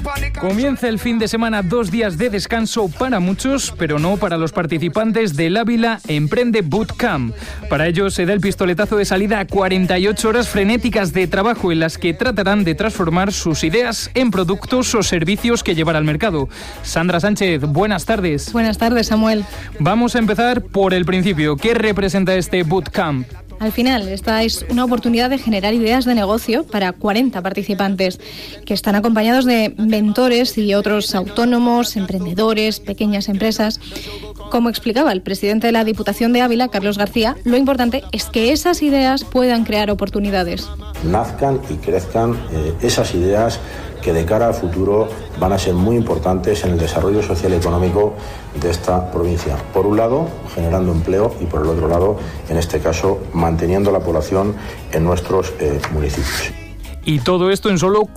Comienza el fin de semana, 2 días de descanso para muchos, pero no para los participantes del Ávila Emprende Bootcamp. Para ellos se da el pistoletazo de salida a 48 horas frenéticas de trabajo en las que tratarán de transformar sus ideas en productos o servicios que llevar al mercado. Sandra Sánchez, buenas tardes. Buenas tardes, Samuel. Vamos a empezar por el principio. ¿Qué representa este Bootcamp? Al final, esta es una oportunidad de generar ideas de negocio para 40 participantes que están acompañados de mentores y otros autónomos, emprendedores, pequeñas empresas. Como explicaba el presidente de la Diputación de Ávila, Carlos García, lo importante es que esas ideas puedan crear oportunidades. Nazcan y crezcan esas ideas que de cara al futuro van a ser muy importantes en el desarrollo social y económico de esta provincia. Por un lado, generando empleo y por el otro lado, en este caso, manteniendo la población en nuestros municipios. Y todo esto en solo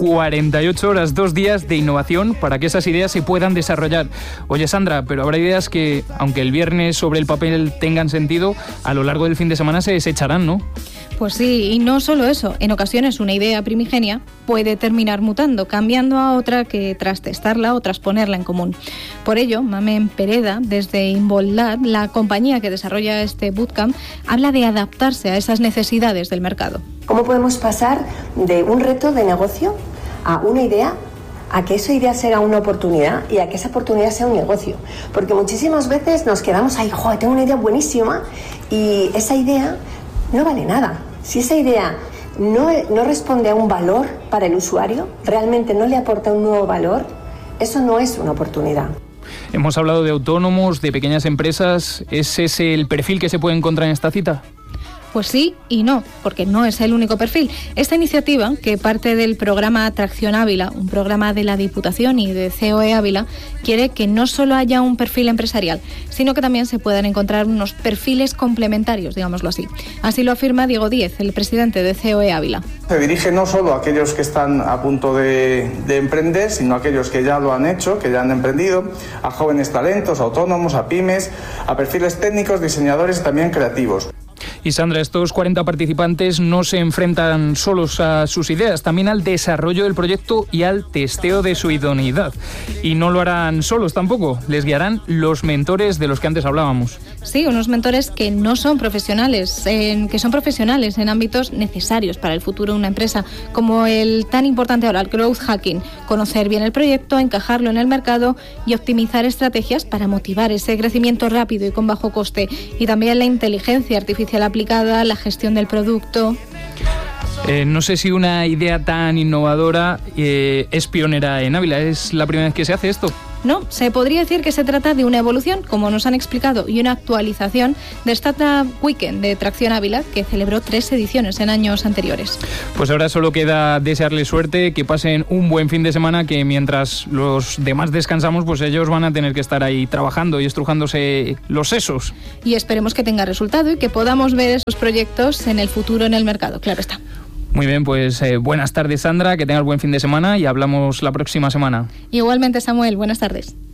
48 horas, 2 días de innovación para que esas ideas se puedan desarrollar. Oye, Sandra, pero habrá ideas que, aunque el viernes sobre el papel tengan sentido, a lo largo del fin de semana se desecharán, ¿no? Pues sí, y no solo eso. En ocasiones una idea primigenia puede terminar mutando, cambiando a otra que tras testarla o tras ponerla en común. Por ello, Mamen Pereda, desde Involdat, la compañía que desarrolla este bootcamp, habla de adaptarse a esas necesidades del mercado. ¿Cómo podemos pasar de un reto de negocio a una idea, a que esa idea sea una oportunidad y a que esa oportunidad sea un negocio? Porque muchísimas veces nos quedamos ahí, joder, tengo una idea buenísima y esa idea no vale nada. Si esa idea no responde a un valor para el usuario, realmente no le aporta un nuevo valor, eso no es una oportunidad. Hemos hablado de autónomos, de pequeñas empresas. ¿Es ese el perfil que se puede encontrar en esta cita? Pues sí y no, porque no es el único perfil. Esta iniciativa, que parte del programa Atracción Ávila, un programa de la Diputación y de COE Ávila, quiere que no solo haya un perfil empresarial, sino que también se puedan encontrar unos perfiles complementarios, digámoslo así. Así lo afirma Diego Díez, el presidente de COE Ávila. Se dirige no solo a aquellos que están a punto de emprender, sino a aquellos que ya lo han hecho, que ya han emprendido, a jóvenes talentos, a autónomos, a pymes, a perfiles técnicos, diseñadores y también creativos. Y Sandra, estos 40 participantes no se enfrentan solos a sus ideas, también al desarrollo del proyecto y al testeo de su idoneidad. Y no lo harán solos tampoco, les guiarán los mentores de los que antes hablábamos. Sí, unos mentores que no son profesionales, que son profesionales en ámbitos necesarios para el futuro de una empresa, como el tan importante ahora, el growth hacking, conocer bien el proyecto, encajarlo en el mercado y optimizar estrategias para motivar ese crecimiento rápido y con bajo coste, y también la inteligencia artificial aplicada, la gestión del producto. No sé si una idea tan innovadora es pionera en Ávila. ¿Es la primera vez que se hace esto? No, se podría decir que se trata de una evolución, como nos han explicado, y una actualización de Startup Weekend de Tracción Ávila, que celebró 3 ediciones en años anteriores. Pues ahora solo queda desearles suerte, que pasen un buen fin de semana, que mientras los demás descansamos, pues ellos van a tener que estar ahí trabajando y estrujándose los sesos. Y esperemos que tenga resultado y que podamos ver esos proyectos en el futuro en el mercado, claro está. Muy bien, pues buenas tardes, Sandra, que tengas buen fin de semana y hablamos la próxima semana. Igualmente, Samuel, buenas tardes.